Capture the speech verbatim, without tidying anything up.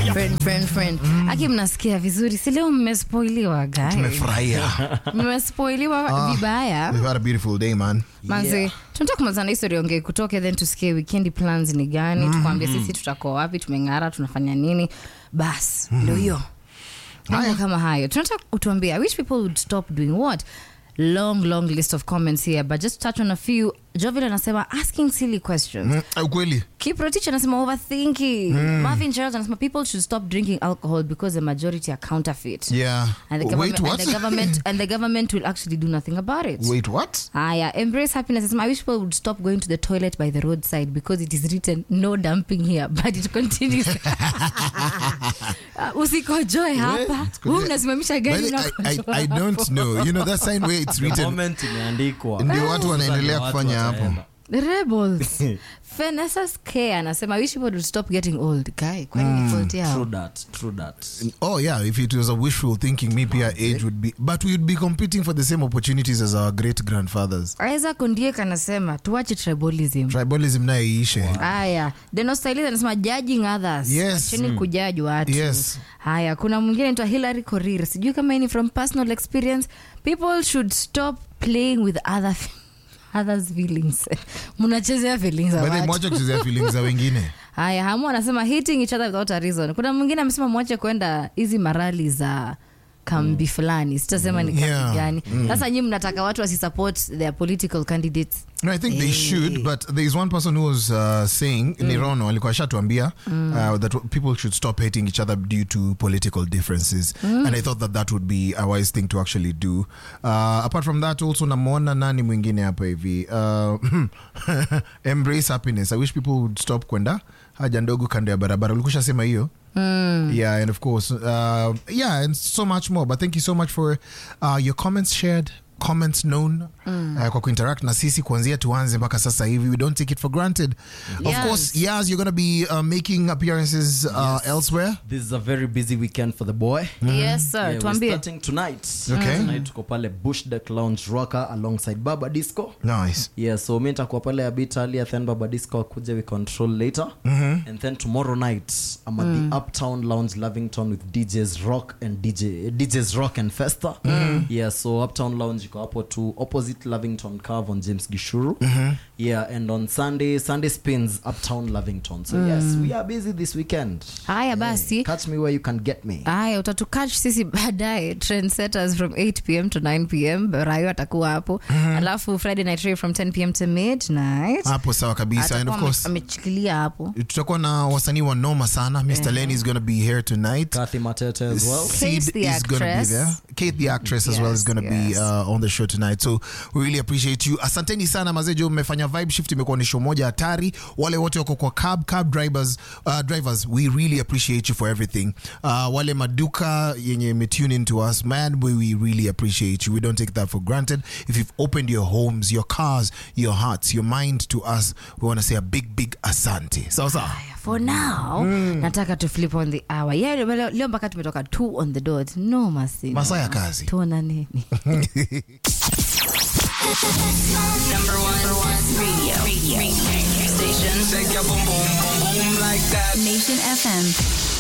friend friend friend mm. Aki mnasikia vizuri, si leo mmespoiliwa guys. Tumefurahia. Mmespoiliwa ah, vibaya. We've had a beautiful day, man. Manzi, yeah. Tunataka kumalizana history ongee kutoke, then tusikie weekend plans ni gani, mm-hmm. Tukwambie sisi tutakuwa wapi, tumengara, tunafanya nini. Bas, mm-hmm. Ndio hiyo. Mambo kama hayo. Tunataka kutuambia I wish people would stop doing what? Long long list of comments here, but just touch on a few. Jovel anasema asking silly questions. Mm, ukweli. Kiprotich anasema overthinking. Mm. Marvin Gerald anasema people should stop drinking alcohol because the majority are counterfeit. Yeah. And the Wait, government, what? And the government and the government will actually do nothing about it. Wait, what? Ah, yeah. Embrace happiness anasema I wish people would stop going to the toilet by the roadside because it is written no dumping here, but it continues. uh, usikojoe hapa. Wewe unasimamisha gari na I, I, I don't know. You know that sign where it's written. Moment imeandikwa. Ndio watu wanaendelea kufanya hapo. The rebels. Fenessa's K anasema I wish people would stop getting old. Guy, kwani ni fault yao? True that, true that. Oh yeah, if it was a wishful thinking, maybe our age would be, but we would be competing for the same opportunities as our great grandfathers. Isaac Kondiek anasema tuache tribalism. Tribalism nayo iishe. Haya, Denos Stylis anasema judging others. Yes. Acheni mm. kujudge watu. Yes. Haya, kuna mwingine anaitwa Hilary Korir. Sijui kama ni from personal experience. People should stop playing with other others feelings. Mnachezea feelings za watu. Bado mwache kuchezea feelings za wengine. Haya, hamu anasema hitting each other without a reason. Kuna mwingine amesema mwache kwenda hizi marali za kambi fulani. Sitasema ni kambi Yeah. gani. Sasa mm. nyinyi mnataka watu wasisupport their political candidates. No, I think hey. they should, but there is one person who was uh, saying, mm. Nirono alikuwa shatuambia mm. uh, that people should stop hating each other due to political differences. Mm. And I thought that that would be a wise thing to actually do. Uh, apart from that, also namuona nani mwingine hapa hivi. Uh, embrace happiness. I wish people would stop kwenda haja ndogo kando ya barabara. Ulikusha sema hiyo? Mm. Yeah, and of course, uh, yeah, and so much more. But thank you so much for uh, your comments shared, comments known, mm. uh, kwa kuinteract na sisi kuanzia tuanze mpaka sasa hivi. We don't take it for granted. Yes. Of course, yes, you're going to be uh, making appearances uh, yes. elsewhere. This is a very busy weekend for the boy. Mm-hmm. Yes, sir. Yeah, we're starting tonight. Okay. Tonight tuko pale Bush Deck Lounge Rocker alongside Baba Disco. Nice. Yeah, so mimi nitakuwa pale a bit earlier, then Baba Disco kuja we control later. Mm-hmm. And then tomorrow night I'm at mm. the Uptown Lounge Lavington with D Js Rock and D J D Js Rock and Festa. Mm. Yeah, so Uptown Lounge iko hapo to opposite Lavington Curve on James Gishuru. Mm-hmm. Yeah, and on Sunday, Sunday spins Uptown Lavington. So mm. yes, we are busy this weekend. Haya basi. Yeah, catch me where you can get me. Haya, utatu catch sisi baadaye Trendsetters from eight p.m. to nine p.m. Rayo atakuwa hapo. Mm-hmm. Alafu Friday Night Rave from ten p.m. to midnight. Hapo sawa kabisa. And of course, amechikilia hapo. Tutakuwa na wasanii wa noma sana. Mister Yeah. Lenny is going to be here tonight. Kathy Matete as well. Seed Kate the is going to be there. Kate the actress as yes, well is going to yes. be uh, on the show tonight. So we really appreciate you. Asanteni sana mazejo, mmefanya vibe shift, imekuwa ni show moja hatari. Wale wote wako kwa cab cab drivers uh, drivers we really appreciate you for everything. Uh, wale maduka yenye me tune into us, man, we, we really appreciate you. We don't take that for granted. If you've opened your homes, your cars, your hearts, your mind to us, we want to say a big big asante. So so for now, mm. nataka to flip on the hour. Yeah, leo mpaka tumetoka two on the dot. No masi. Masaya kazi. Tuona nini? Number one, number one radio, radio, radio station. Shake your boom boom boom boom like that. Nation F M.